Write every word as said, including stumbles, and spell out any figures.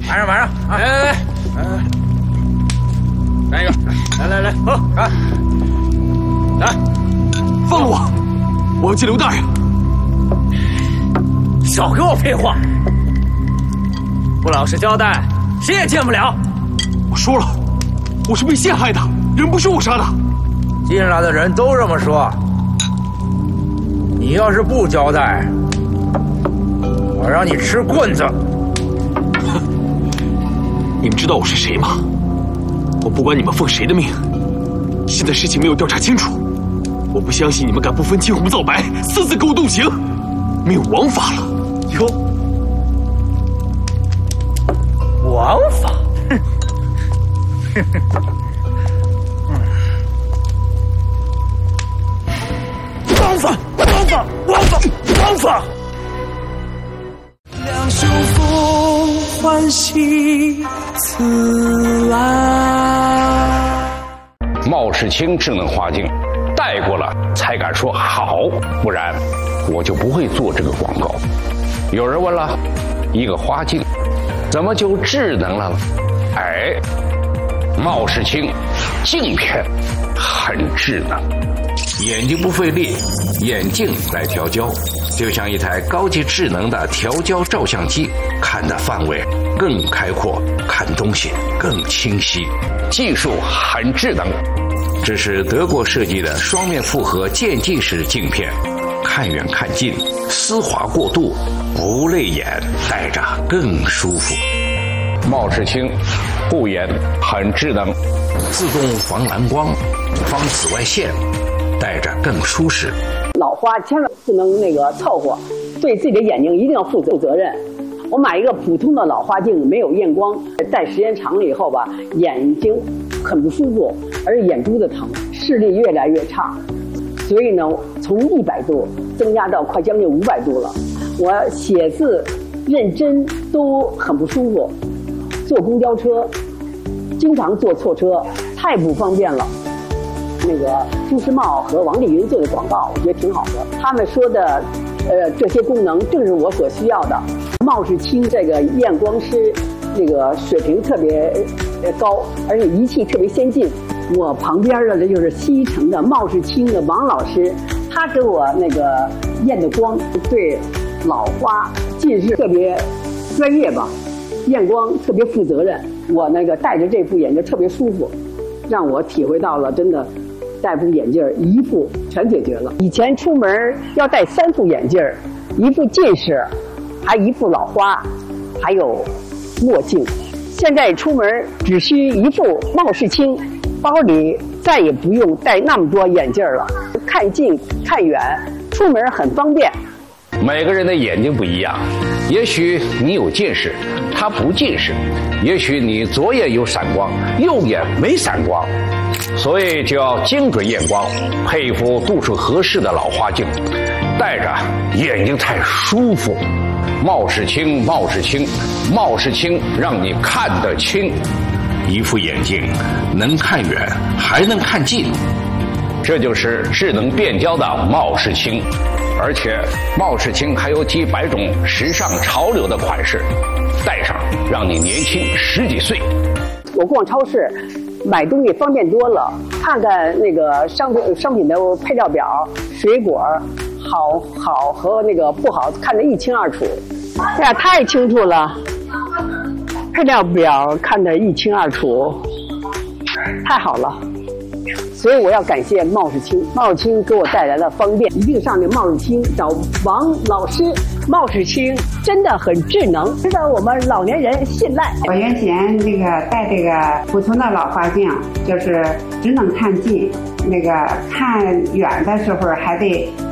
马上马上，来来来，来来一个，来来来，喝啊！来， 放了我！我要见刘大人。 少给我废话！不老实交代，谁也见不了。 我说了，我是被陷害的，人不是我杀的。 进来的人都这么说。你要是不交代，我让你吃棍子。 你们知道我是谁吗？我不管你们奉谁的命，现在事情没有调查清楚，我不相信你们敢不分青红皂白，私自给我动刑，没有王法了。 哟，王法？哼，王法，王法，王法，王法！ 两袖风欢喜自来。 冒世清智能花镜，戴过了才敢说好，不然我就不会做这个广告。有人问了，一个花镜怎么就智能了？哎，冒世清镜片很智能，眼睛不费力，眼镜来调焦，就像一台高级智能的调焦照相机，看的范围更开阔，看东西更清晰，技术很智能。这是德国设计的双面复合渐进式镜片，看远看近，丝滑过渡，不累眼，戴着更舒服。冒世清护眼很智能，自动防蓝光，防紫外线，戴着更舒适。 老花千万不能那个凑合，对自己的眼睛一定要负负责任。我买一个普通的老花镜，没有验光，戴时间长了以后吧，眼睛很不舒服，而且眼珠子疼，视力越来越差。所以呢，从一百度增加到快将近五百度了。我写字、认真都很不舒服，坐公交车经常坐错车，太不方便了。那个朱时茂和王丽云做的广告，我觉得挺好的。他们说的，呃，这些功能正是我所需要的。冒世清这个验光师，那个水平特别高，而且仪器特别先进。我旁边的这就是西城的冒世清的王老师，他给我那个验的光，对老花近视特别专业吧，验光特别负责任。我那个戴着这副眼镜特别舒服，让我体会到了真的。戴副眼镜一副全解决了。以前出门要戴三副眼镜，一副近视，还一副老花，还有墨镜。现在出门只需一副冒世清，包里再也不用戴那么多眼镜了，看近看远，出门很方便。 每个人的眼睛不一样，也许你有近视，他不近视；也许你左眼有闪光，右眼没闪光。所以就要精准验光，配一副度数合适的老花镜，戴着眼睛才舒服。冒世清，冒世清，冒世清，让你看得清。一副眼镜能看远，还能看近，这就是智能变焦的冒世清。而且冒世清还有几百种时尚潮流的款式，戴上让你年轻十几岁。 我逛超市买东西方便多了，看看那个商品商品的配料表，水果好好和那个不好看得一清二楚。哎呀，太清楚了，配料表看得一清二楚，太好了。所以我要感谢冒世清，冒世清给我带来了方便，一定上这冒世清找王老师。冒世清真的很智能，值得我们老年人信赖。 我原先这个戴这个普通的老花镜，就是只能看近，那个看远的时候还得